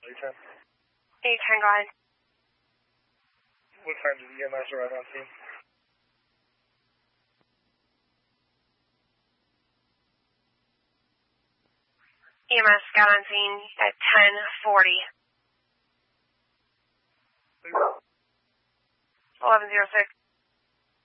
810. 810, go ahead. What time did the EMS arrive on scene? EMS got on scene at 10:40. 11:06.